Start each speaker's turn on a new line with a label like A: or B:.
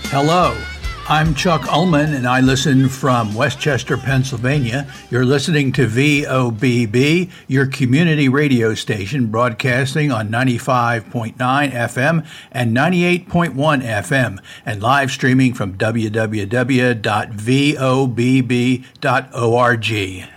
A: Hello, I'm Chuck Ullman, and I listen from Westchester, Pennsylvania. You're listening to VOBB, your community radio station, broadcasting on 95.9 FM and 98.1 FM, and live streaming from www.vobb.org.